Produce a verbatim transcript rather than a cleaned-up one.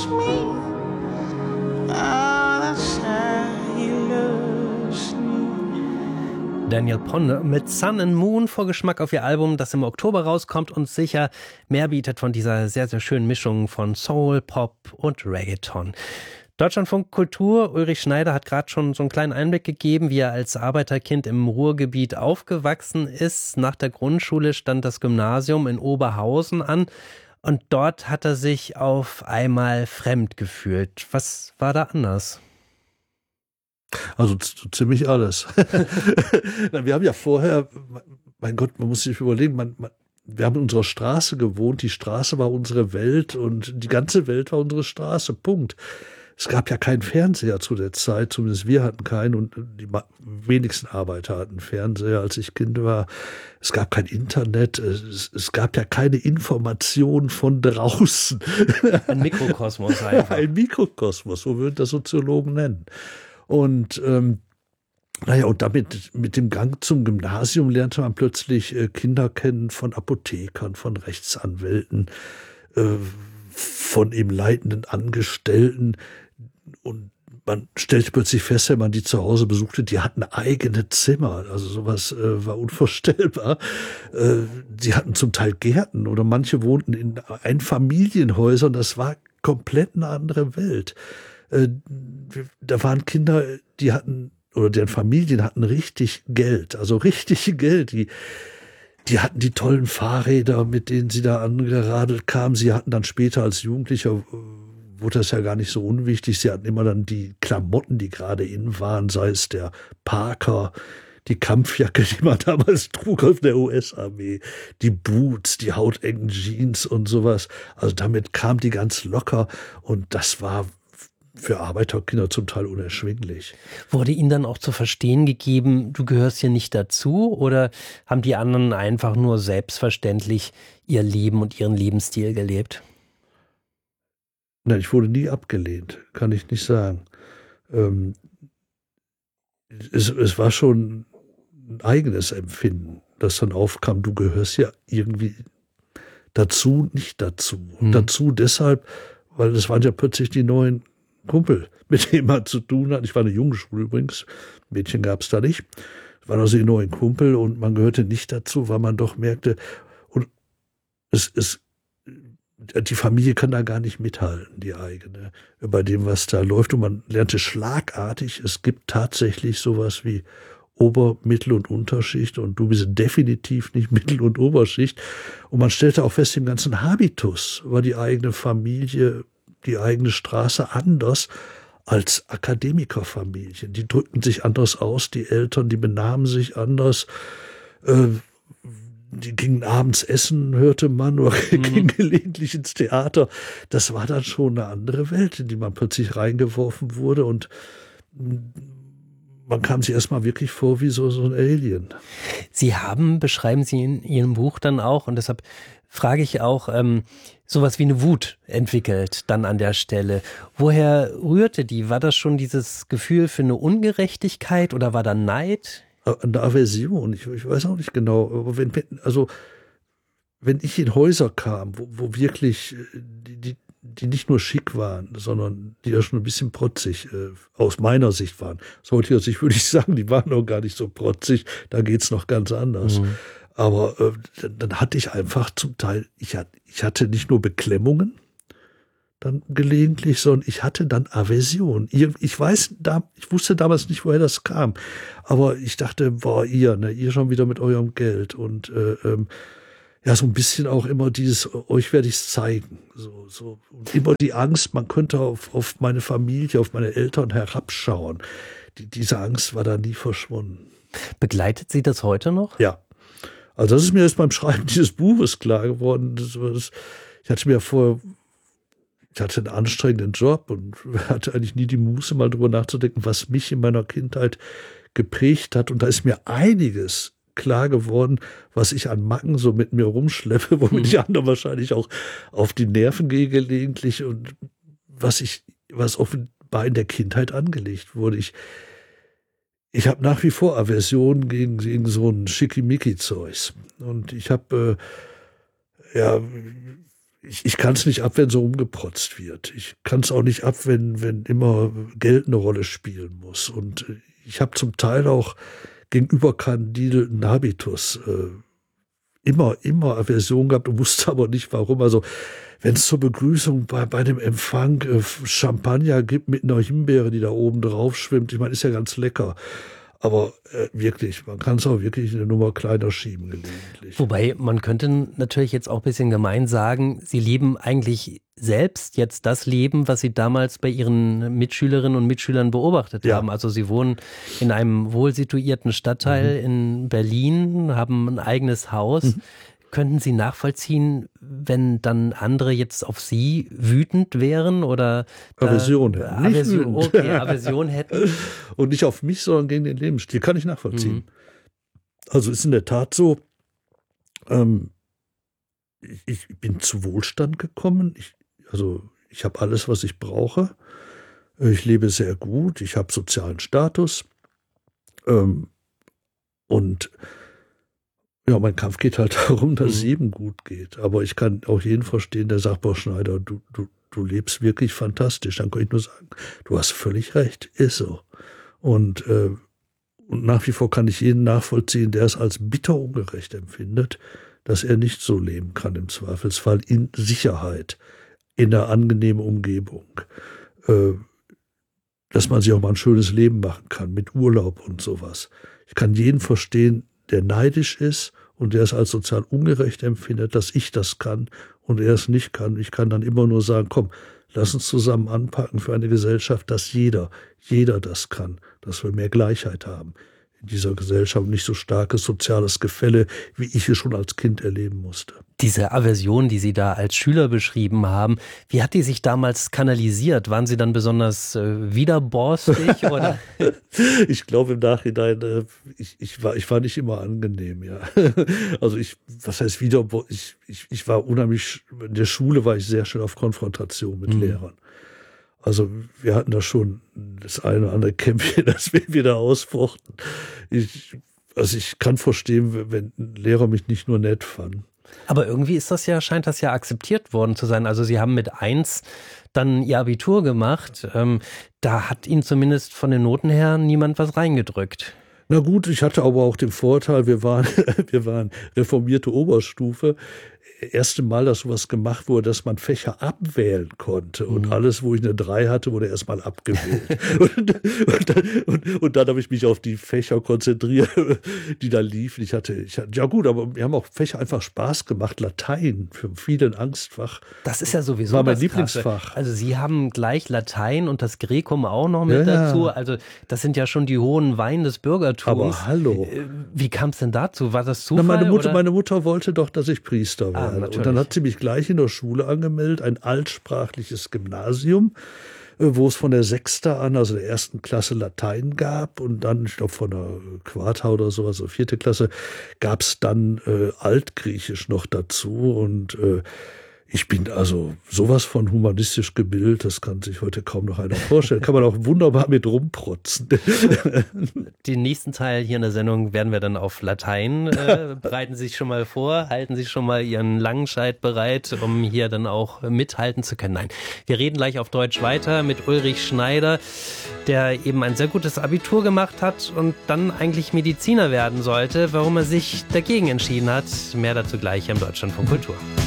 loves me. Oh, that's how he loves me. Daniel Ponne mit Sun and Moon, Vorgeschmack auf ihr Album, das im Oktober rauskommt und sicher mehr bietet von dieser sehr, sehr schönen Mischung von Soul, Pop und Reggaeton. Deutschlandfunk Kultur, Ulrich Schneider hat gerade schon so einen kleinen Einblick gegeben, wie er als Arbeiterkind im Ruhrgebiet aufgewachsen ist. Nach der Grundschule stand das Gymnasium in Oberhausen an und dort hat er sich auf einmal fremd gefühlt. Was war da anders? Also z- ziemlich alles. Wir haben ja vorher, mein Gott, man muss sich überlegen, man, man, wir haben in unserer Straße gewohnt, die Straße war unsere Welt und die ganze Welt war unsere Straße, Punkt. Es gab ja keinen Fernseher zu der Zeit, zumindest wir hatten keinen und die wenigsten Arbeiter hatten Fernseher, als ich Kind war. Es gab kein Internet, es, es gab ja keine Information von draußen. Ein Mikrokosmos einfach. Ein Mikrokosmos, so würden das Soziologen nennen. Und ähm, naja, und damit mit dem Gang zum Gymnasium lernte man plötzlich äh, Kinder kennen von Apothekern, von Rechtsanwälten, äh, von eben leitenden Angestellten. Und man stellte plötzlich fest, wenn man die zu Hause besuchte, die hatten eigene Zimmer. Also sowas äh, war unvorstellbar. Äh, die hatten zum Teil Gärten oder manche wohnten in Einfamilienhäusern. Das war komplett eine andere Welt. Äh, da waren Kinder, die hatten, oder deren Familien hatten richtig Geld. Also richtig Geld. Die Die hatten die tollen Fahrräder, mit denen sie da angeradelt kamen. Sie hatten dann später als Jugendlicher, wurde das ja gar nicht so unwichtig, sie hatten immer dann die Klamotten, die gerade in waren, sei es der Parker, die Kampfjacke, die man damals trug aus der U S-Armee, die Boots, die hautengen Jeans und sowas. Also damit kam die ganz locker und das war für Arbeiterkinder zum Teil unerschwinglich. Wurde Ihnen dann auch zu verstehen gegeben, du gehörst hier nicht dazu? Oder haben die anderen einfach nur selbstverständlich ihr Leben und ihren Lebensstil gelebt? Nein, ich wurde nie abgelehnt, kann ich nicht sagen. Ähm, es, es war schon ein eigenes Empfinden, das dann aufkam, du gehörst ja irgendwie dazu, nicht dazu. Hm. Dazu deshalb, weil das waren ja plötzlich die neuen Kumpel, mit dem man zu tun hat. Ich war eine Jungschule übrigens, Mädchen gab es da nicht. Es waren also die neuen Kumpel und man gehörte nicht dazu, weil man doch merkte, und es, es, die Familie kann da gar nicht mithalten, die eigene, bei dem, was da läuft. Und man lernte schlagartig, es gibt tatsächlich sowas wie Ober-, Mittel- und Unterschicht und du bist definitiv nicht Mittel- und Oberschicht. Und man stellte auch fest, im ganzen Habitus war die eigene Familie, die eigene Straße anders als Akademikerfamilien. Die drückten sich anders aus, die Eltern, die benahmen sich anders. Äh, die gingen abends essen, hörte man, oder mhm. gingen gelegentlich ins Theater. Das war dann schon eine andere Welt, in die man plötzlich reingeworfen wurde und man kam sich erstmal wirklich vor wie so, so ein Alien. Sie haben, beschreiben Sie in Ihrem Buch dann auch, und deshalb frage ich auch, ähm, sowas wie eine Wut entwickelt dann an der Stelle. Woher rührte die? War das schon dieses Gefühl für eine Ungerechtigkeit oder war da Neid? Eine Aversion, ich, ich weiß auch nicht genau. Aber wenn, also, wenn ich in Häuser kam, wo, wo wirklich die, die, die nicht nur schick waren, sondern die ja schon ein bisschen protzig äh, aus meiner Sicht waren. Aus heutiger Sicht würde ich sagen, die waren noch gar nicht so protzig, da geht's noch ganz anders. Mhm. Aber äh, dann hatte ich einfach zum Teil, ich, hat, ich hatte nicht nur Beklemmungen dann gelegentlich, sondern ich hatte dann Aversion. Ich weiß, da, ich wusste damals nicht, woher das kam, aber ich dachte, boah, ihr, ne, ihr schon wieder mit eurem Geld und äh, ähm, ja, so ein bisschen auch immer dieses, euch werde ich es zeigen. So, so. Und immer die Angst, man könnte auf, auf meine Familie, auf meine Eltern herabschauen. Die, diese Angst war da nie verschwunden. Begleitet Sie das heute noch? Ja. Also das ist mir jetzt beim Schreiben dieses Buches klar geworden. Das, das, ich hatte mir vorher, ich hatte einen anstrengenden Job und hatte eigentlich nie die Muße, mal drüber nachzudenken, was mich in meiner Kindheit geprägt hat. Und da ist mir einiges klar geworden, was ich an Macken so mit mir rumschleppe, womit ich anderen wahrscheinlich auch auf die Nerven gehe gelegentlich und was ich, was offenbar in der Kindheit angelegt wurde. Ich, ich habe nach wie vor Aversion gegen, gegen so ein Schickimicki-Zeugs. Und ich habe, äh, ja, ich, ich kann es nicht ab, wenn so rumgeprotzt wird. Ich kann es auch nicht ab, wenn, wenn immer Geld eine Rolle spielen muss. Und ich habe zum Teil auch gegenüber kandidelten Habitus äh, immer, immer Aversion gehabt und wusste aber nicht, warum. Also wenn es zur Begrüßung bei, bei dem Empfang äh, Champagner gibt mit einer Himbeere, die da oben drauf schwimmt, ich meine, ist ja ganz lecker. Aber äh, wirklich, man kann es auch wirklich eine Nummer kleiner schieben gelegentlich. Wobei, man könnte natürlich jetzt auch ein bisschen gemein sagen, Sie leben eigentlich selbst jetzt das Leben, was Sie damals bei Ihren Mitschülerinnen und Mitschülern beobachtet Ja. haben. Also Sie wohnen in einem wohlsituierten Stadtteil mhm. in Berlin, haben ein eigenes Haus. Mhm. Könnten Sie nachvollziehen, wenn dann andere jetzt auf Sie wütend wären oder Aversion hätten? Aversion, okay, Aversion hätten. Und nicht auf mich, sondern gegen den Lebensstil. Kann ich nachvollziehen. Mhm. Also ist in der Tat so, ähm, ich, ich bin zu Wohlstand gekommen. Ich, also ich habe alles, was ich brauche. Ich lebe sehr gut. Ich habe sozialen Status. Ähm, und ja, mein Kampf geht halt darum, dass es mhm. jedem gut geht. Aber ich kann auch jeden verstehen, der sagt, boah, Schneider, du, du, du lebst wirklich fantastisch. Dann kann ich nur sagen, du hast völlig recht, ist so. Und, äh, und nach wie vor kann ich jeden nachvollziehen, der es als bitter ungerecht empfindet, dass er nicht so leben kann im Zweifelsfall in Sicherheit, in einer angenehmen Umgebung. Äh, dass man sich auch mal ein schönes Leben machen kann mit Urlaub und sowas. Ich kann jeden verstehen, der neidisch ist und der es als sozial ungerecht empfindet, dass ich das kann und er es nicht kann. Ich kann dann immer nur sagen, komm, lass uns zusammen anpacken für eine Gesellschaft, dass jeder, jeder das kann, dass wir mehr Gleichheit haben in dieser Gesellschaft, nicht so starkes soziales Gefälle, wie ich es schon als Kind erleben musste. Diese Aversion, die Sie da als Schüler beschrieben haben, wie hat die sich damals kanalisiert? Waren Sie dann besonders äh, widerborstig? Oder? Ich glaube im Nachhinein, äh, ich, ich, war, ich war nicht immer angenehm, ja. Also ich, was heißt widerborstig? Ich, ich, ich war unheimlich, in der Schule war ich sehr schnell auf Konfrontation mit mhm. Lehrern. Also wir hatten da schon das eine oder andere Kämpfchen, das wir wieder ausfochten. Ich, also ich kann verstehen, wenn ein Lehrer mich nicht nur nett fand. Aber irgendwie ist das ja, scheint das ja akzeptiert worden zu sein. Also Sie haben mit eins dann Ihr Abitur gemacht. Ähm, da hat Ihnen zumindest von den Noten her niemand was reingedrückt. Na gut, ich hatte aber auch den Vorteil, wir waren, wir waren reformierte Oberstufe. Erste Mal, dass sowas gemacht wurde, dass man Fächer abwählen konnte. Und mhm. alles, wo ich eine drei hatte, wurde erstmal abgewählt. und, und, dann, und, und dann habe ich mich auf die Fächer konzentriert, die da liefen. Ich hatte, ich hatte, ja gut, aber mir haben auch Fächer einfach Spaß gemacht. Latein, für viele ein Angstfach. Das ist ja sowieso war mein das Lieblingsfach. Krasse. Also Sie haben gleich Latein und das Gräkum auch noch mit ja, dazu. Also das sind ja schon die hohen Weine des Bürgertums. Aber hallo. Wie kam es denn dazu? War das Zufall? Na, meine, Mutter, oder? meine Mutter wollte doch, dass ich Priester werde. Ah, und dann hat sie mich gleich in der Schule angemeldet, ein altsprachliches Gymnasium, wo es von der Sechster an, also der ersten Klasse Latein gab und dann, ich glaube von der Quarta oder so, also vierte Klasse, gab es dann äh, Altgriechisch noch dazu und äh, ich bin also sowas von humanistisch gebildet, das kann sich heute kaum noch einer vorstellen. Kann man auch wunderbar mit rumprotzen. Den nächsten Teil hier in der Sendung werden wir dann auf Latein. Äh, bereiten Sie sich schon mal vor, halten Sie schon mal Ihren Langenscheidt bereit, um hier dann auch mithalten zu können. Nein, wir reden gleich auf Deutsch weiter mit Ulrich Schneider, der eben ein sehr gutes Abitur gemacht hat und dann eigentlich Mediziner werden sollte. Warum er sich dagegen entschieden hat, mehr dazu gleich im Deutschlandfunk Kultur.